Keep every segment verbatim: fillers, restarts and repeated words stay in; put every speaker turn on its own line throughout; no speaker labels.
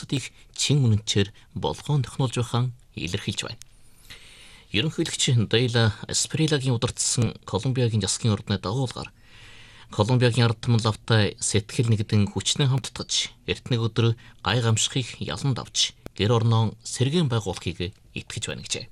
бусдыг чин үнэнчээр болгоон технологи бахан илэрхийлж байна. Ерөнхийлөгч Дейла Асприлагийн удирдсан Колумбиагийн засгийн ордны дагуулгаар Колумбиагийн ард түмэн лавтай сэтгэл нэгдэн хүчнээ хамтдаж эртнэг өдөр гай гамшихыг яланд авч гэр орноо сэргээн байгуулахыг итгэж байна гэжээ.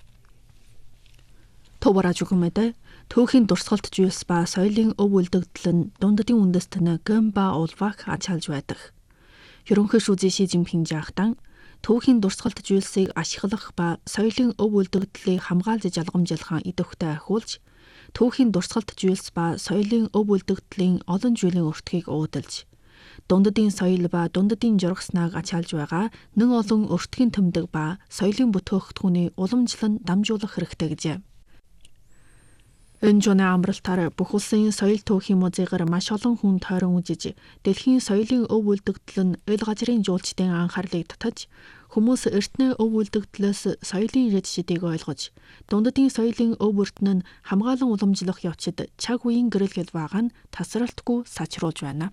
Товараж үгмэдэ түүхийн дурсгалт жүйс ба соёлын өв үлдэгдэл нь дундадын үндэстэн Гэмба улвах ачаалж байдаг. Ерөнхий шүүжи Ши Жинпин жаахтан түүхийн дурсгалт жүйсийг ашиглах ба соёлын өв үлдэгдлийг хамгаалж жалгамжлахаа идэвхтэй ахиулж түүхийн дурсгалт жүйс ба соёлын өв үлдэгдлийн олон жилийн өртгийг уудалж дундадын соёл ба дундадын жургаснаг ачаалж байгаа нэг олон өртгийн тэмдэг ба соёлын бүтээгдэхүүний уламжлан дамжуулах хэрэгтэй гэжээ. Энэ жонэ амралтаар бүх улсын соёл түүхийн музейгаар маш олон хүн тойрон үзэж дэлхийн соёлын өв үлдэгдэл нь эл газрын жуулчдын анхаарлыг татаж хүмүүс эртний өв үлдэгдлээс соёлын рэжидийг ойлгож дундадын соёлын өв өртөн нь хамгаалан уламжлах явцад цаг үеийн гэрэл хэл байгаа нь тасралтгүй сачруулж байна.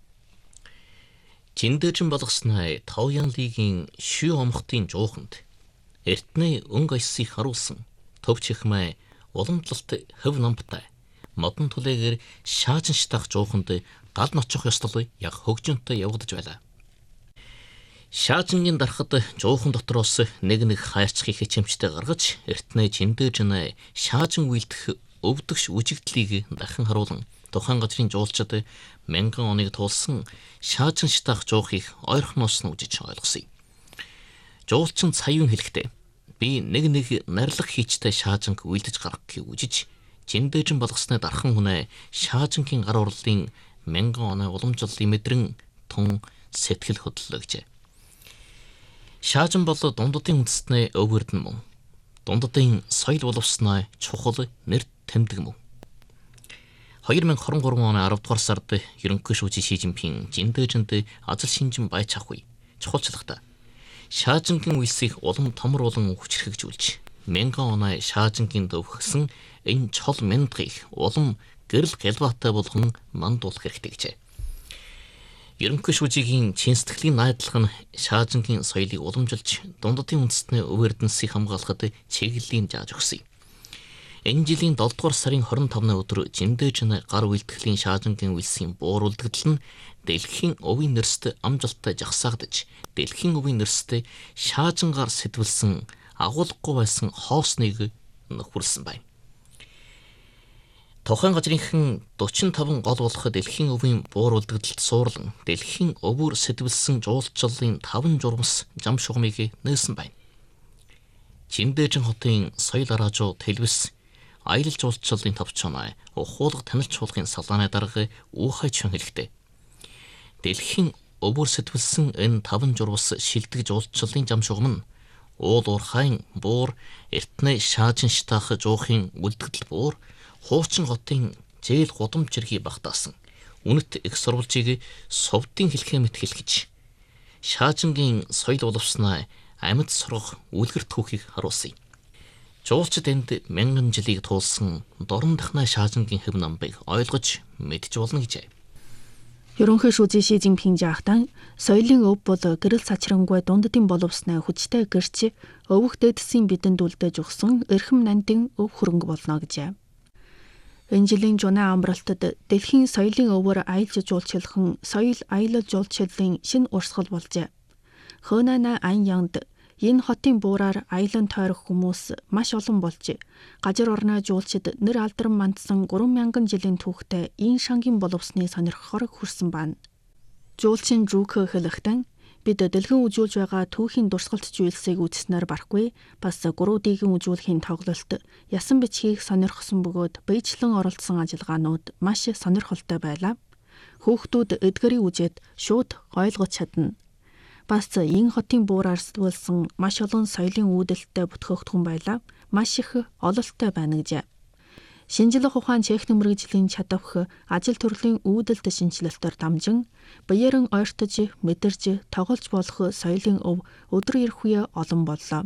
Жиндэжин болгосноо Товян лигийн шүү омхтын жууханд эртний өнгө аясыг харуулсан төвч ихмээ уламжлалт хөв намтай модон түлээгээр шаажин штах жууханд гал ночих ёслол яг хөгжөнтэй явагдаж байлаа. Шаажингийн дарахад жуухан дотроос нэг нэг хайрцгийг хичэмжтэй гаргаж эртний Жиндэжин шаажин үйлдэх өвдөгч үжигдлийг дахин харуулan тухайн газрын жуулчид мянган оныг туулсан шаажин штах жуухыг ойрхоноос нь үжиж ойлгосон. Жуулчин цаюун хэлэхдээ би нэг нэг нарилах хийчтэй шаажинг үйлдэж гаргахыг үжиж Жиндэжин болгосны дархан хүнээ шаажингийн гар урлын мянган оноо уламжлалын мэдрэн тун сэтгэл хөдлөлөө гэжээ. Шаажин бол дундадын үндэстний өв өрдөн мөн. Дундадын соёл боловсноо чухал нэр тэмдэг мөн. две тысячи двадцать три оны арав дугаар сард ерөнхий шүүжи Ши Жинпин Жиндэжинд ажил шинжин байж авахгүй чухалчлахта шаажингийн үйлсийг улам томруулан хүчрхэгжүүлж мянган оноо шаажингийн дөвхсөн энэ чол мяндгийг улам гэрэл гэлбаатай болгон мандуулах хэрэгтэй гэжээ. Ерөнхий шүүжигийн чин сэтгэлийн найдлага нь шаажингийн соёлыг уламжилж дундадын үндэстний өв эрдэнсийг хамгаалахад чиглэлийн зааж өгсөн. Энэ жилийн долоо дугаар сарын хорин тавны өдөр Жиндэжин гар үйлдэхлийн шаажингийн үйлсийн буур үлдэгдэл нь дэлхийн өвийн нэрстэй амжилттай жагсаагдаж дэлхийн өвийн нэрстэй шаажингаар сэтвэлсэн агуулгагүй байсан хоосныг нөхөрлсөн байна. Тухайн газрынхан дөрвөн гол болох дэлхийн өвийн буур үлдэгдэлд суурлан дэлхийн өвөр сэтвэлсэн жуулчлалын таван журмас зам шугамыг нээсэн байна. Жиндэжин хотын соёл араажуу телевиз аялал жуулчлалын товчоноо ухуулга танилч чуулгын салааны дарга уухайч хэлэхдээ дэлхийн өвөр сэтвэлсэн энэ таван журмас шилдэг жуулчлалын зам шугам нь уул уурхайн буур эртний шаажин штах жуухын үлдэгдэл буур хуучин хотын зээл гудамж зэргийг багтаасан үнэт их сурвалжийг совдын хэлхээ мэт хэлхэж шаажингийн соёл боловсноо амьд сургах үлгэр түүхийг харуулсан. Жуулчид энд мянган жилийг туулсан дорн дахнаа шаажингийн хэв намбыг ойлгож мэдж болно гэжээ.
Ерөнхий шүүжи Ши Жинпин жаахтан соёлын өв бол гэрэл сачрангуй дундадын боловсноо хүчтэй гэрч өвөх дэдсийн бидэнд үлдээж өгсөн эрхэм нандин өв хөрөнгө болно гэжээ. Энэ жилийн жунаа амралтад дэлхийн соёлын өвөр аялал жуулчлалхан соёл аялал жуулчлалын шинэ урсгал болжээ. Хөнана ан янд энэ хотын буураар аялан тойрох хүмүүс маш олон болж газар орноо жуулчид нэр алдран мандсан гурван мянган жилийн түүхтэй энэ шангийн боловсны сонирхохоор хүрсэн байна. Жуулчин Жүүкө хэлэхдээ бид дэлгэн үжүүлж байгаа түүхийн дурсгалт жуулсыг үзснээр барахгүй бас гуруудыгийн үжүүлэхийн тоглолт ясан бичгийг сонирхсон бөгөөд биечлэн оролцсон ажиллагаанууд маш сонирхолтой байлаа. Хүүхдүүд эдгэрийг үзээд шууд ойлгож чадна. Бас энэ хотын буураар сэтгүүлсэн маш олон соёлын үүдэлтэй бүтээгдэхүүн байлаа. Маш их ололттой байна гэжээ. Шинжлэх ухаан техник мэргэжлийн чадвах ажил төрлийн үүдэлт шинжилэлтээр дамжин биеэрэн ойртож, мэдэрж, тоглож болох соёлын өв өдөр ирэх үе олон боллоо.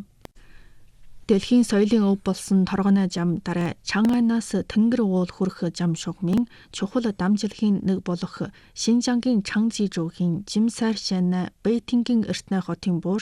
Дэлхийн соёлын өв болсон торгоны зам дараа Чанганаас тэнгэр уул хүрэх зам шугамын чухал дамжлагын нэг болох Шинжангийн Чангжижуугийн Жимсар Шана Бэйтингийн эртний хотын буур